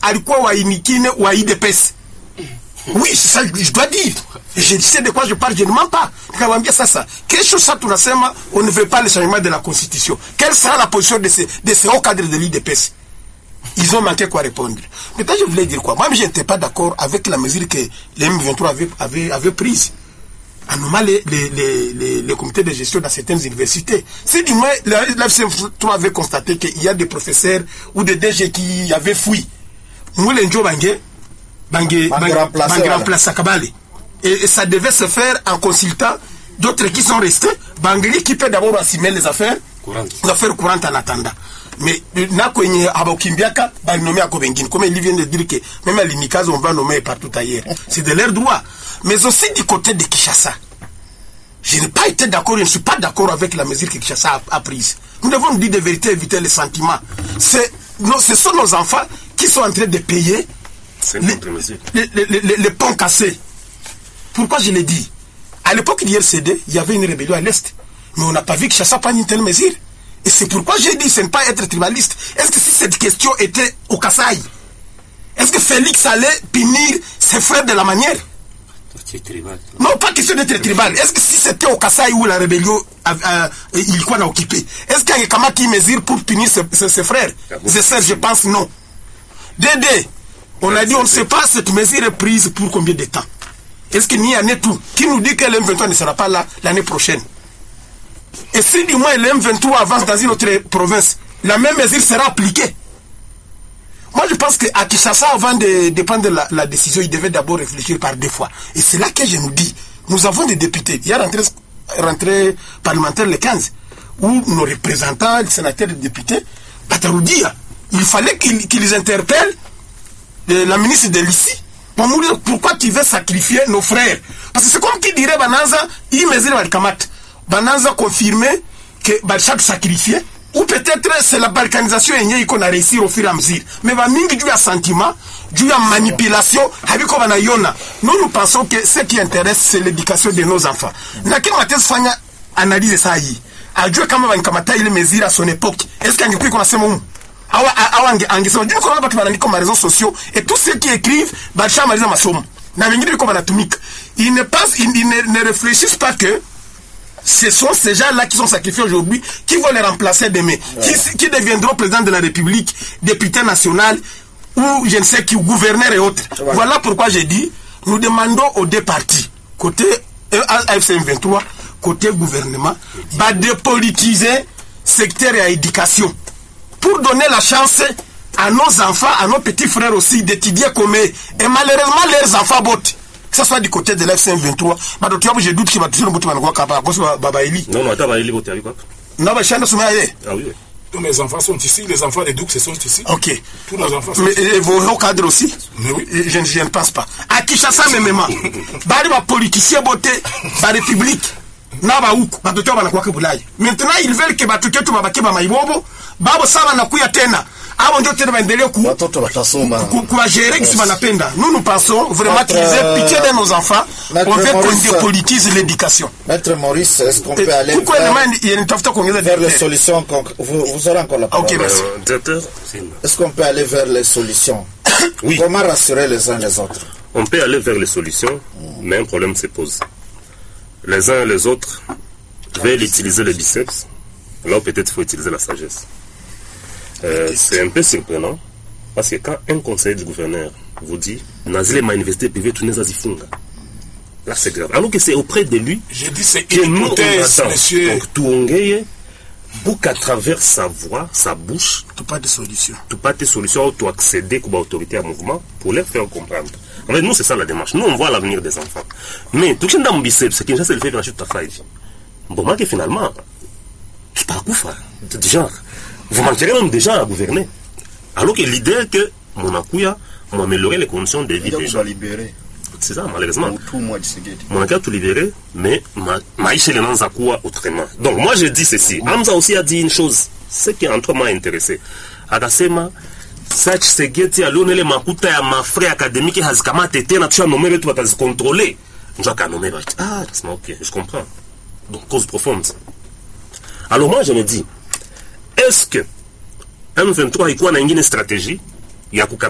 alikuwa wa Inikine wa IDPS. Oui, c'est ça je dois dire. Je sais de quoi je parle, je ne mens pas. Nikamwambia sasa, kesho sasa tunasema on ne veut pas le changement de la constitution. Quelle sera la position de ces hauts cadres de l'IDPS? Ils ont manqué quoi répondre. Maintenant, je voulais dire quoi? Moi, je n'étais pas d'accord avec la mesure que les M23 avaient prise. À normal, les comités de gestion dans certaines universités. Si du moins, la M23 avait constaté qu'il y a des professeurs ou des DG qui avaient fui, nous, les Ndjo Bangé remplace Kabale. Et ça devait se faire en consultant d'autres qui sont restés. Bangeli qui peut d'abord assumer les affaires courantes en attendant. Mais na kwenye abokimbiaka ba nommer à Kobengine, comme il vient de dire que même à l'Imikaz on va nommer partout ailleurs. C'est de leur droit. Mais aussi du côté de Kinshasa, je n'ai pas été d'accord, je ne suis pas d'accord avec la mesure que Kinshasa a prise. Nous devons nous dire de vérité, éviter les sentiments. Ce sont nos enfants qui sont en train de payer les ponts cassés. Pourquoi je l'ai dit? À l'époque du RCD, il y avait une rébellion à l'Est. Mais on n'a pas vu que Kinshasa prenne une telle mesure. Et c'est pourquoi j'ai dit, ce n'est pas être tribaliste. Est-ce que si cette question était au Kasaï, est-ce que Félix allait punir ses frères de la manière? Non, pas question d'être tribal. Est-ce que si c'était au Kasaï où la rébellion il quoi n'a occupé, est-ce qu'il y a quelqu'un qui mesure pour punir ses frères? Je pense non. Dédé, on a dit on ne sait pas cette mesure est prise pour combien de temps. Est-ce qu'il n'y en a tout qui nous dit que l'M23 ne sera pas là l'année prochaine? Et si du moins l'M23 avance dans une autre province, la même mesure sera appliquée. Moi, je pense qu'à Kinshasa, avant de prendre la décision, il devait d'abord réfléchir par deux fois. Et c'est là que je nous dis, nous avons des députés. Il y a rentrée parlementaire le 15, où nos représentants, les sénateurs et les députés, Bataroudia, il fallait qu'ils interpellent la ministre de l'ICI. Pour nous dire pourquoi tu veux sacrifier nos frères. Parce que c'est comme qui dirait Bananza, il mesure le Kamat. Bananza confirmé que chaque sacrifié, ou peut-être c'est la balkanisation qu'on a réussi au fur et à mesure. Mais Bamingi du sentiment, du manipulation, nous pensons que ce qui intéresse, c'est l'éducation de nos enfants. Nakil Mates Fanya analyse ça. Adjo kama bankamata ile mesure à son époque. Est-ce qu'il y a qu'on a ce moment? Du coup, on a battu comme réseaux sociaux et tous ceux qui écrivent, Bacha Marisa Masom. Ils ne réfléchissent pas que ce sont ces gens-là qui sont sacrifiés aujourd'hui, qui vont les remplacer demain, qui deviendront président de la République, député national, ou je ne sais qui, gouverneur et autres. Ouais. Voilà pourquoi j'ai dit, nous demandons aux deux partis, côté AFCM 23, côté gouvernement, de dépolitiser secteur et éducation, pour donner la chance à nos enfants, à nos petits frères aussi, d'étudier comme eux. Et malheureusement, leurs enfants votent. Que ce soit du côté de l'FCM 23, j'ai doute qu'il va toucher le bouton de Baba Eli. Non, attends, Baba Eli vote avec quoi? Non, mais Chanda Soumaye. Ah oui. Tous mes enfants sont ici, les enfants des Douks sont ici. Ok. Tous nos enfants sont ici. Mais vos hauts cadres aussi? Mais oui. Je ne pense pas. À Kinshasa, même, Bari va politicien voter, la République. Maintenant, ils veulent que Batuketu Babake Bamaibobo, Babo Sama Nakuya Tena. Avant de te vendre nous pensons vraiment qu'ils aient pitié de nos enfants. On veut qu'on dépolitise l'éducation. Maître Maurice, est-ce qu'on peut aller vers les solutions? Vous aurez encore la parole. Ok, merci. Est-ce qu'on peut aller vers les solutions? Oui. Comment rassurer les uns les autres? On peut aller vers les solutions, mais un problème se pose. Les uns et les autres veulent utiliser le biceps, là peut-être il faut utiliser la sagesse. C'est un peu surprenant parce que quand un conseiller du gouverneur vous dit Nazile ma université privée tout n'est pas funga, là c'est grave. Alors que c'est auprès de lui je dis c'est une hypothèse, monsieur. Donc tout pour qu'à travers sa voix, sa bouche, tout pas de solution, tout accéder comme autorité à mouvement pour leur faire comprendre. En fait, nous c'est ça la démarche. Nous on voit l'avenir des enfants. Mais tout ce qui est dans mon biceps, c'est que ça le fait quand je suis ta faille. Bon moi que finalement, tu pas quoi du genre. Vous manquerez même déjà à gouverner. Alors que l'idée est que mon akouya m'a amélioré les conditions de vie des gens. C'est ça, malheureusement. Mon akouya tout libéré, mais maïché les gens akouya autrement. Donc moi je dis ceci. Hamza aussi a dit une chose, ce qui en toi m'a intéressé. Akasema, Sach Segeti a l'onele makuta ya ma frère académique hazikama tete na tu as nommé le tout à contrôler. Je vais nommer. Ah, c'est ok, je comprends. Donc cause profonde. Alors moi je me dis, est-ce que M23 iko na ingine stratégie ya